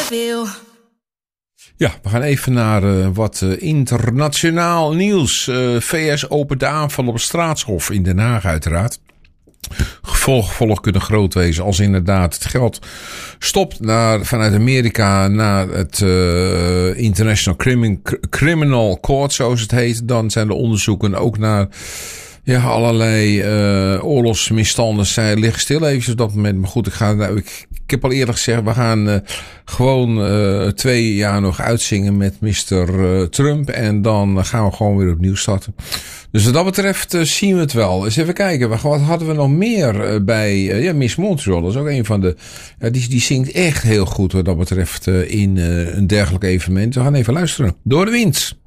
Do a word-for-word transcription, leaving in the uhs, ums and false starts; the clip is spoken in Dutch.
veel. Ja, we gaan even naar uh, wat uh, internationaal nieuws. Uh, V S opent de aanval op het Straatshof in Den Haag uiteraard. Gevolg, gevolg kunnen groot wezen als inderdaad het geld stopt naar, vanuit Amerika naar het uh, International Crimin- Criminal Court, zoals het heet. Dan zijn de onderzoeken ook naar ja, allerlei uh, oorlogsmisstanden. Zij liggen stil even op dat moment. Maar goed, ik, ga, nou, ik, ik heb al eerder gezegd, we gaan uh, gewoon uh, twee jaar nog uitzingen met mister Uh, Trump. En dan gaan we gewoon weer opnieuw starten. Dus wat dat betreft uh, zien we het wel. Eens even kijken, wat hadden we nog meer uh, bij uh, ja, Miss Montreal. Dat is ook een van de... Uh, die, die zingt echt heel goed wat dat betreft uh, in uh, een dergelijk evenement. We gaan even luisteren. Door de wind.